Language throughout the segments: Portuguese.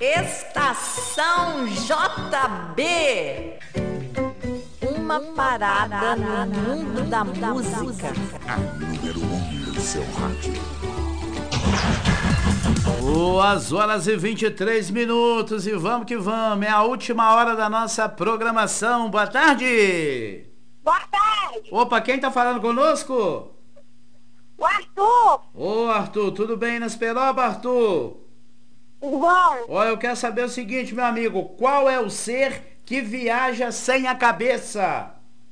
Estação JB. Uma parada no mundo da música. A número 1 do seu rádio. 2h23 e vamos que vamos. É a última hora da nossa programação. Boa tarde. Boa tarde. Opa, quem tá falando conosco? O Arthur. Ô Arthur, tudo bem nas Peroba, Arthur? Tudo bom? Ó, eu quero saber o seguinte, meu amigo. Qual é o ser que viaja sem a cabeça?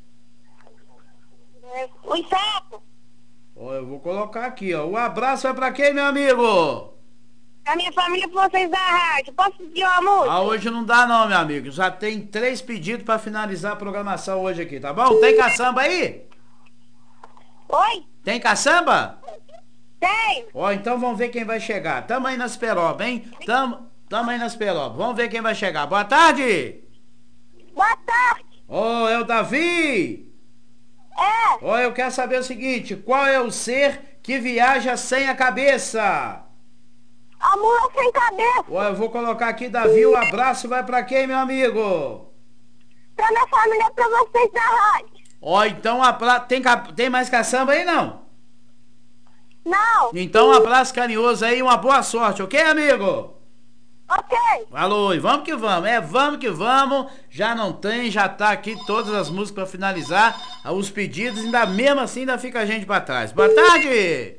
O inseto. Ó, eu vou colocar aqui, ó. O abraço vai pra quem, meu amigo? A minha família, pra vocês da rádio. Posso pedir uma música? Ah, hoje não dá não, meu amigo. Já tem 3 pedidos pra finalizar a programação hoje aqui, tá bom? Tem caçamba aí? Oi? Tem caçamba? Tem. Ó, então vamos ver quem vai chegar. Tamo aí nas Peroba, hein? Tamo aí nas Peroba. Vamos ver quem vai chegar. Boa tarde. Boa tarde. Ó, é o Davi. É. Ó, eu quero saber o seguinte. Qual é o ser que viaja sem a cabeça? A mula sem cabeça. Ó, eu vou colocar aqui, Davi. O abraço vai pra quem, meu amigo? Pra minha família, pra vocês da rádio. Ó, então tem mais caçamba aí, não? Não. Então um abraço carinhoso aí, uma boa sorte, ok, amigo? Ok. Falou, e vamos que vamos, vamos que vamos. Já não tem, já tá aqui todas as músicas pra finalizar, os pedidos, ainda mesmo assim ainda fica a gente pra trás. Boa tarde!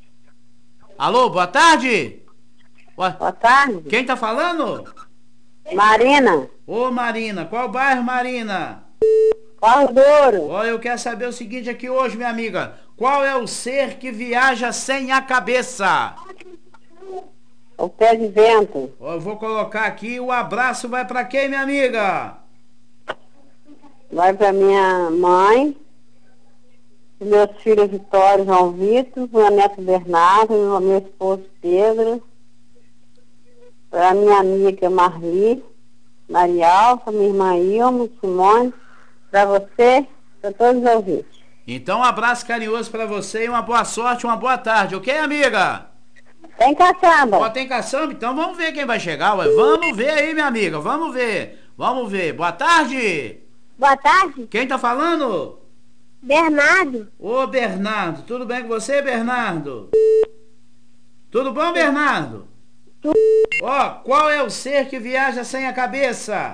Alô, boa tarde! Boa tarde. Quem tá falando? Marina. Ô Marina, qual bairro, Marina? Cordouro. Ó, eu quero saber o seguinte aqui hoje, minha amiga. Qual é o ser que viaja sem a cabeça? O pé de vento. Ó, eu vou colocar aqui, o abraço vai pra quem, minha amiga? Vai pra minha mãe, meus filhos Vitória e João Vitor, meu neto Bernardo, meu esposo Pedro, pra minha amiga Marli, Marialfa, minha irmã Ilma, Simone, pra você, pra todos os ouvintes. Então um abraço carinhoso pra você e uma boa sorte, uma boa tarde, ok, amiga? Tem caçamba. Ó, tem caçamba? Então vamos ver quem vai chegar, ué. Vamos ver aí, minha amiga, vamos ver. Vamos ver. Boa tarde. Boa tarde. Quem tá falando? Bernardo. Ô, Bernardo, tudo bem com você, Bernardo? Tudo bom, Bernardo? Ó, qual é o ser que viaja sem a cabeça?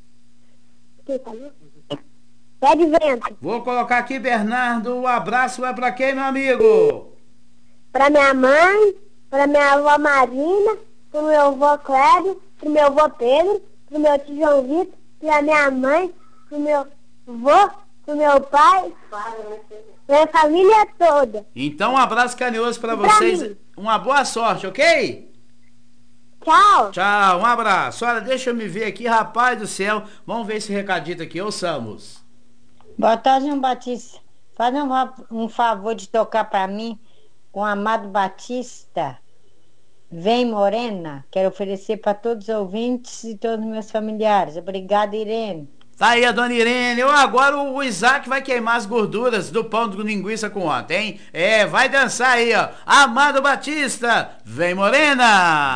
Pé de vento. Vou colocar aqui, Bernardo, o abraço vai pra quem, meu amigo? Pra minha mãe, pra minha avó Marina, pro meu avô Cléber, pro meu avô Pedro, pro meu tio João Vitor, pra minha mãe, pro meu avô, pro meu pai, minha família toda. Então um abraço carinhoso pra vocês, uma boa sorte, ok? Tchau. Tchau, um abraço. Olha, deixa eu me ver aqui, rapaz do céu. Vamos ver esse recadito aqui, ouçamos. Boa tarde, João Batista. Faz um favor de tocar para mim com o Amado Batista. Vem Morena. Quero oferecer para todos os ouvintes e todos os meus familiares. Obrigada, Irene. Tá aí a dona Irene. Agora o Isaac vai queimar as gorduras do pão de linguiça com ontem, hein? Vai dançar aí, ó. Amado Batista, vem Morena.